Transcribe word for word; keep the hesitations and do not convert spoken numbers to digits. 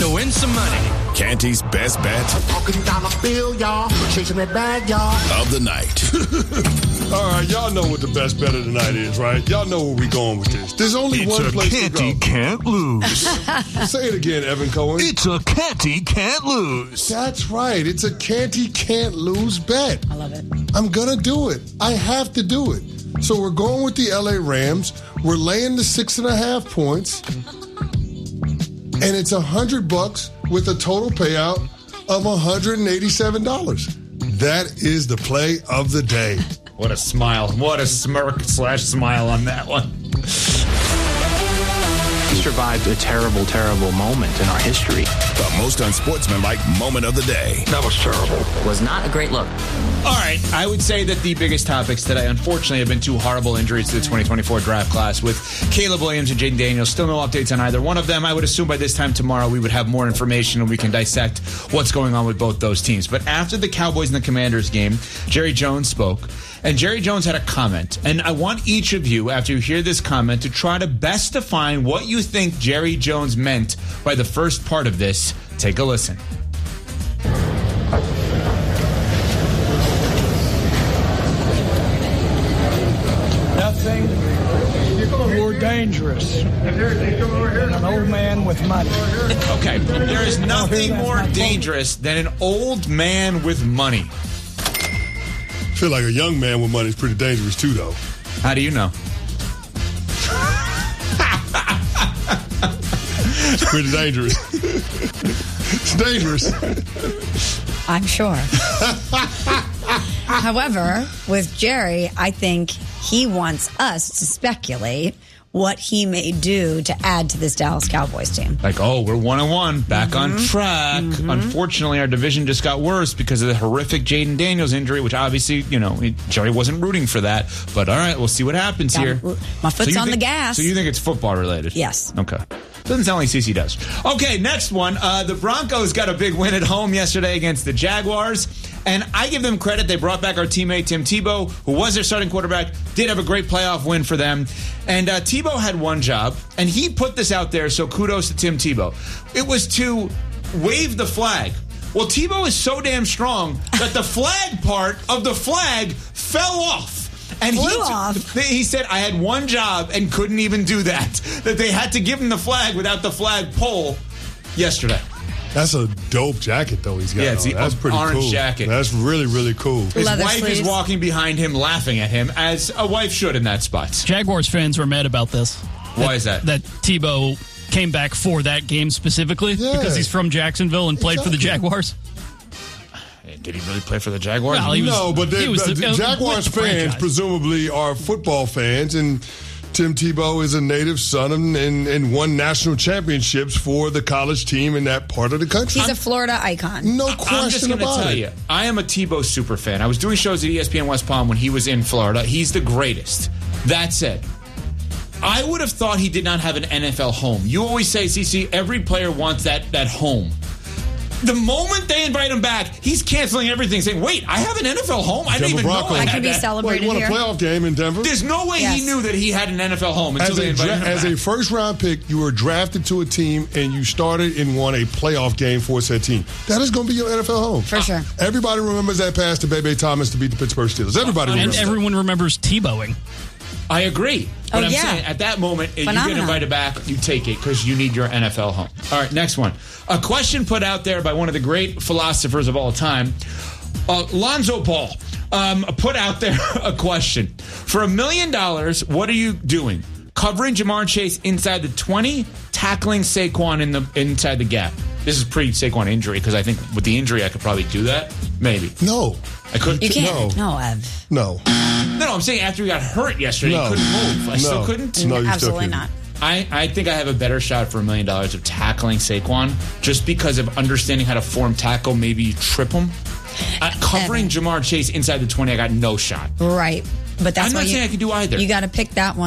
to win some money. Canty's best bet Talking dollar bill, y'all. Chasing that bag, y'all. of the night. All right, y'all know what the best bet of the night is, right? Y'all know where we going with this. There's only It's one a place Canty to go. can't lose. Say it again, Evan Cohen. It's a Canty can't lose. That's right. It's a Canty can't lose bet. I love it. I'm going to do it. I have to do it. So we're going with the L A Rams. We're laying the six and a half points. And it's a hundred bucks with a total payout of one hundred eighty-seven dollars. That is the play of the day. What a smile. What a smirk slash smile on that one. We survived a terrible, terrible moment in our history. The most unsportsmanlike moment of the day. That was terrible. Was not a great look. All right, I would say that the biggest topics today, unfortunately, have been two horrible injuries to the twenty twenty-four draft class with Caleb Williams and Jaden Daniels. Still no updates on either one of them. I would assume by this time tomorrow we would have more information and we can dissect what's going on with both those teams. But after the Cowboys and the Commanders game, Jerry Jones spoke, and Jerry Jones had a comment. And I want each of you, after you hear this comment, to try to best define what you think Jerry Jones meant by the first part of this. Take a listen. Nothing more dangerous than an old man with money. Okay, there is nothing more dangerous than an old man with money. I feel like a young man with money is pretty dangerous too, though. How do you know? It's pretty dangerous. It's dangerous. I'm sure. However, with Jerry, I think he wants us to speculate what he may do to add to this Dallas Cowboys team. Like, oh, we're one and one, back Mm-hmm. on track. Mm-hmm. Unfortunately, our division just got worse because of the horrific Jaden Daniels injury, which obviously, you know, Jerry wasn't rooting for that. But all right, we'll see what happens Got- here. my foot's you on the think- gas. So you think it's football related? Yes. Okay. Doesn't sound like Cece does. Okay, next one. Uh, the Broncos got a big win at home yesterday against the Jaguars. And I give them credit. They brought back our teammate, Tim Tebow, who was their starting quarterback, did have a great playoff win for them. And uh, Tebow had one job, and he put this out there, so kudos to Tim Tebow. It was to wave the flag. Well, Tebow is so damn strong that the flag part of the flag fell off. And he, Flew off. he said, I had one job and couldn't even do that. That they had to give him the flag without the flag pole yesterday. That's a dope jacket, though, he's got Yeah, it's on. the That's pretty orange cool. jacket. That's really, really cool. His Leather wife sleeves. is walking behind him, laughing at him, as a wife should in that spot. Jaguars fans were mad about this. Why is that? That Tebow came back for that game specifically Yeah. because he's from Jacksonville and played for the Exactly. Jaguars. Did he really play for the Jaguars? Well, he was- no, but they, he was the, the- uh, Jaguars with the fans franchise. presumably are football fans, and Tim Tebow is a native son and, and, and won national championships for the college team in that part of the country. He's a Florida icon. no I'm just question going to about tell it. you, I am a Tebow super fan. I was doing shows at E S P N West Palm when he was in Florida. He's the greatest. That said, I would have thought he did not have an N F L home. You always say, C C, every player wants that, that home. The moment they invite him back, he's canceling everything, saying, wait, I have an N F L home? I didn't Denver even know Broncos. I I had can be that. Well, celebrated he won a here. playoff game in Denver. There's no way Yes. he knew that he had an N F L home until As, they a, invited dra- him as back. a first round pick, you were drafted to a team and you started and won a playoff game for said team. That is going to be your N F L home. For sure. Everybody remembers that pass to Bebe Thomas to beat the Pittsburgh Steelers. Everybody And remembers that. everyone remembers Tebowing. I agree. But Oh, I'm yeah. saying at that moment, if you get Phenomenon. invited back, you take it because you need your N F L home. All right, next one. A question put out there by one of the great philosophers of all time, uh, Lonzo Ball, um, put out there a question. For a million dollars, what are you doing? Covering Jamar Chase inside the twenty, tackling Saquon in the inside the gap. This is pre-Saquon injury because I think with the injury I could probably do that. Maybe. No. I couldn't. You can't. No. No, Ev. No. No, no, I'm saying after he got hurt yesterday, No. he couldn't move. I No. still couldn't. No, you still Absolutely couldn't. not. I, I think I have a better shot for a million dollars of tackling Saquon just because of understanding how to form tackle, maybe trip him. Uh, covering Evan. Jamar Chase inside the twenty, I got no shot. Right. But that's I'm why not you, saying I could do either. You got to pick that one.